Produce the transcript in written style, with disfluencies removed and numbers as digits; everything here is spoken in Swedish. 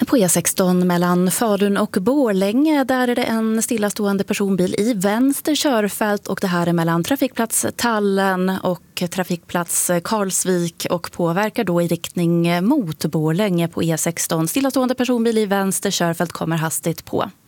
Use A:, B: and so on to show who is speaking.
A: På E16 mellan Falun och Borlänge, där är det en stillastående personbil i vänster körfält och det här är mellan trafikplats Tallen och trafikplats Karlsvik och påverkar då i riktning mot Borlänge på E16. Stillastående personbil i vänster körfält kommer hastigt på.